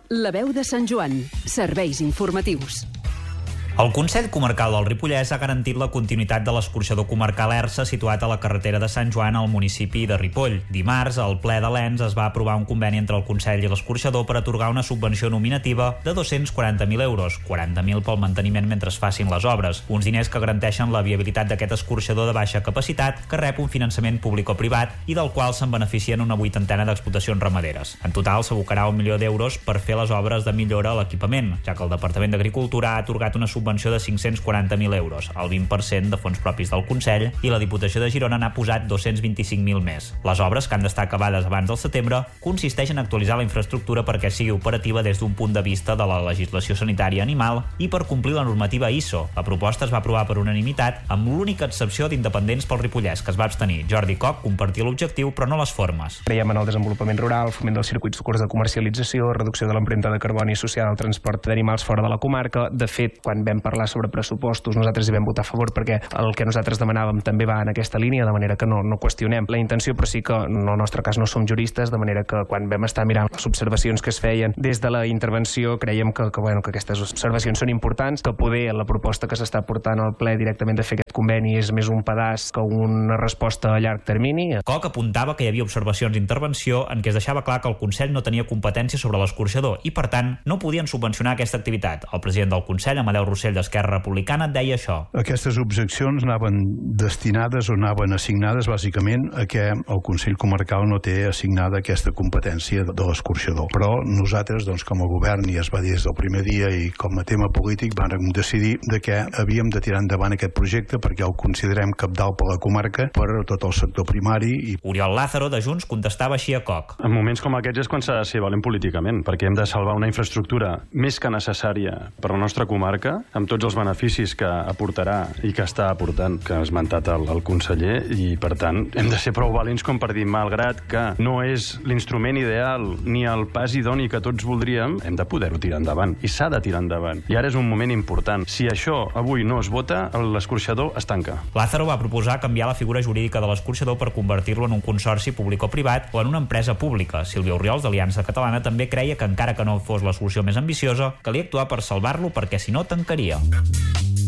La veu de Sant Joan. Serveis informatius. El Consell Comarcal del Ripollès ha garantit la continuïtat de l'escorxador comarcal Ersa situat a la carretera de Sant Joan al municipi de Ripoll. Dimarts, al ple de l'ENS es va aprovar un conveni entre el Consell i l'escorxador per atorgar una subvenció nominativa de 240.000 euros, 40.000 pel manteniment mentre es facin les obres. Uns diners que garanteixen la viabilitat d'aquest escorxador de baixa capacitat que rep un finançament públic o privat i del qual se'n beneficien una 80 d'explotacions ramaderes. En total, s'abocarà 1 milió d'euros per fer les obres de millora a l'equipament, ja que el Departament d'Agricultura ha atorgat una subvenció de 540.000 euros, el 20% de fons propis del Consell, i la Diputació de Girona n'ha posat 225.000 més. Les obres, que han d'estar acabades abans del setembre, consisteixen en actualitzar la infraestructura perquè sigui operativa des d'un punt de vista de la legislació sanitària animal i per complir la normativa ISO. La proposta es va aprovar per unanimitat, amb l'única excepció d'Independents pel Ripollès, que es va abstenir. Jordi Coc compartia l'objectiu, però no les formes. Creiem en el desenvolupament rural, foment dels circuits curts de comercialització, reducció de l'empremta de carboni associada al transport d'animals fora de la comarca. De fet, quan vam parlar sobre pressupostos, nosaltres hi vam votar a favor perquè el que nosaltres demanàvem també va en aquesta línia, de manera que no qüestionem la intenció, però sí que en el nostre cas no som juristes, de manera que quan vam estar mirant les observacions que es feien des de la intervenció, creiem que aquestes observacions són importants, que poder la proposta que s'està portant al ple directament de fer aquest conveni és més un pedaç que una resposta a llarg termini. Coc apuntava que hi havia observacions d'intervenció en què es deixava clar que el Consell no tenia competència sobre l'escorxador i, per tant, no podien subvencionar aquesta activitat. El president del Consell, Amadeu Rossell d'Esquerra Republicana, deia això. Aquestes objeccions anaven destinades o anaven assignades bàsicament a que el Consell Comarcal no té assignada aquesta competència de l'escorxador. Però nosaltres, com a govern, i es va dir des del primer dia i com a tema polític, vàrem decidir de que havíem de tirar endavant aquest projecte perquè el considerem cabdal per la comarca, per tot el sector primari. Oriol Lázaro, de Junts, contestava així a Coc. En moments com aquests és quan s'ha de ser valent políticament, perquè hem de salvar una infraestructura més que necessària per la nostra comarca, amb tots els beneficis que aportarà i que està aportant, que ha esmentat el conseller, i per tant hem de ser prou valents com per dir, malgrat que no és l'instrument ideal ni el pas idoni que tots voldríem, hem de poder-ho tirar endavant, i s'ha de tirar endavant. I ara és un moment important. Si això avui no es vota, l'escorxador es tanca. Lázaro va proposar canviar la figura jurídica de l'escorxador per convertir-lo en un consorci públic o privat o en una empresa pública. Sílvia Orriols, d'Aliança Catalana, també creia que encara que no fos la solució més ambiciosa, calia actuar per salvar-lo perquè si no tancaria.